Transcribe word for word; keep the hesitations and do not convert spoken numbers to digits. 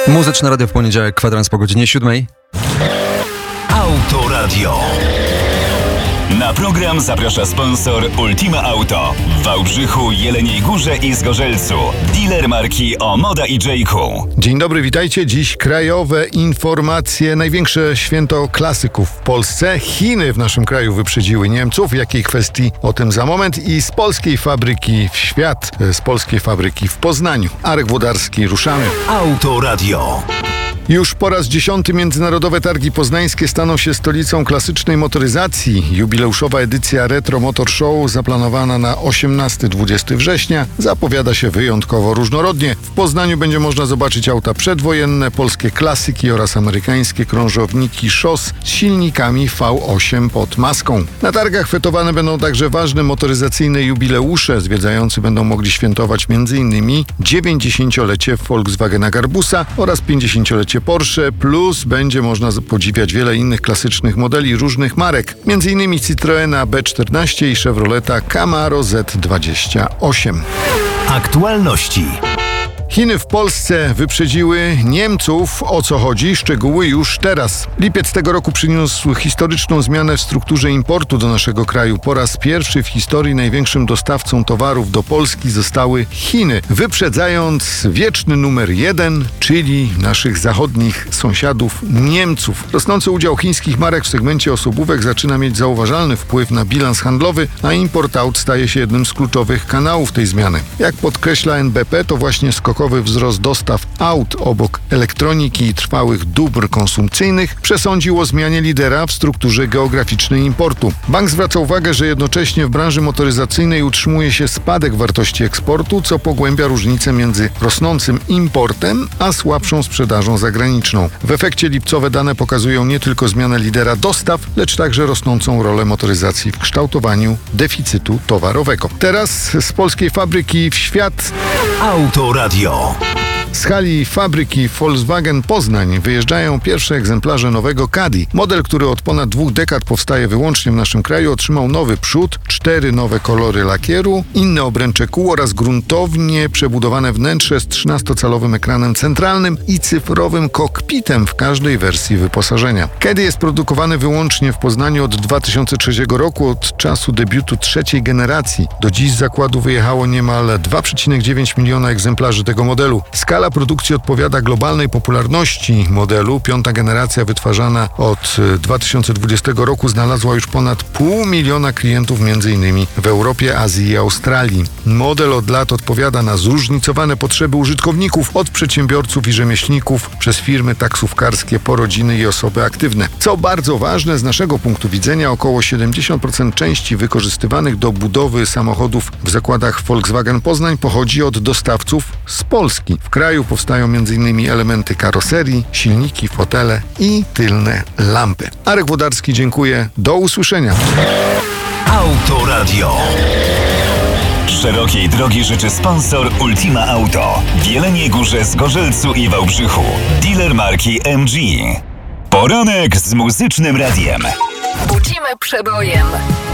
Muzyczne Radio w poniedziałek, kwadrans po godzinie siódmej. Autoradio. Na program zaprasza sponsor Ultima Auto w Wałbrzychu, Jeleniej Górze i Zgorzelcu. Dealer marki Omoda i Jayku. Dzień dobry, witajcie. Dziś krajowe informacje. Największe święto klasyków w Polsce. Chiny w naszym kraju wyprzedziły Niemców. W jakiej kwestii? O tym za moment. I z polskiej fabryki w świat, z polskiej fabryki w Poznaniu. Arek Włodarski, ruszamy. Autoradio. Już po raz dziesiąty Międzynarodowe Targi Poznańskie staną się stolicą klasycznej motoryzacji. Jubileuszowa edycja Retro Motor Show, zaplanowana na osiemnastego do dwudziestego września, zapowiada się wyjątkowo różnorodnie. W Poznaniu będzie można zobaczyć auta przedwojenne, polskie klasyki oraz amerykańskie krążowniki szos z silnikami V osiem pod maską. Na targach fetowane będą także ważne motoryzacyjne jubileusze. Zwiedzający będą mogli świętować m.in. dziewięćdziesięciolecie Volkswagena Garbusa oraz pięćdziesięciolecie Porsche, plus będzie można podziwiać wiele innych klasycznych modeli różnych marek, m.in. Citroena B czternaście i Chevroleta Camaro Z dwadzieścia osiem. Aktualności. Chiny w Polsce wyprzedziły Niemców. O co chodzi? Szczegóły już teraz. Lipiec tego roku przyniósł historyczną zmianę w strukturze importu do naszego kraju. Po raz pierwszy w historii największym dostawcą towarów do Polski zostały Chiny, wyprzedzając wieczny numer jeden, czyli naszych zachodnich sąsiadów Niemców. Rosnący udział chińskich marek w segmencie osobówek zaczyna mieć zauważalny wpływ na bilans handlowy, a import aut staje się jednym z kluczowych kanałów tej zmiany. Jak podkreśla N B P, to właśnie skokowy wzrost dostaw aut obok elektroniki i trwałych dóbr konsumpcyjnych przesądził o zmianie lidera w strukturze geograficznej importu. Bank zwraca uwagę, że jednocześnie w branży motoryzacyjnej utrzymuje się spadek wartości eksportu, co pogłębia różnicę między rosnącym importem a słabszą sprzedażą zagraniczną. W efekcie lipcowe dane pokazują nie tylko zmianę lidera dostaw, lecz także rosnącą rolę motoryzacji w kształtowaniu deficytu towarowego. Teraz z polskiej fabryki w świat. Autoradio. Z hali fabryki Volkswagen Poznań wyjeżdżają pierwsze egzemplarze nowego Caddy. Model, który od ponad dwóch dekad powstaje wyłącznie w naszym kraju, otrzymał nowy przód, cztery nowe kolory lakieru, inne obręcze kół oraz gruntownie przebudowane wnętrze z trzynastocalowym ekranem centralnym i cyfrowym kokpitem w każdej wersji wyposażenia. Caddy jest produkowany wyłącznie w Poznaniu od dwa tysiące trzeciego roku, od czasu debiutu trzeciej generacji. Do dziś z zakładu wyjechało niemal dwa przecinek dziewięć miliona egzemplarzy tego modelu. Skala produkcji odpowiada globalnej popularności modelu. Piąta generacja, wytwarzana od dwa tysiące dwudziestego roku, znalazła już ponad pół miliona klientów m.in. w Europie, Azji i Australii. Model od lat odpowiada na zróżnicowane potrzeby użytkowników, od przedsiębiorców i rzemieślników przez firmy taksówkarskie po rodziny i osoby aktywne. Co bardzo ważne, z naszego punktu widzenia około siedemdziesiąt procent części wykorzystywanych do budowy samochodów w zakładach Volkswagen Poznań pochodzi od dostawców z Polski. W kraju powstają m.in. elementy karoserii, silniki, fotele i tylne lampy. Arek Włodarski, dziękuję. Do usłyszenia. Autoradio. Szerokiej drogi życzy sponsor Ultima Auto w Jeleniej Górze, Zgorzelcu i Wałbrzychu. Dealer marki M G. Poranek z Muzycznym Radiem. Budzimy przebojem.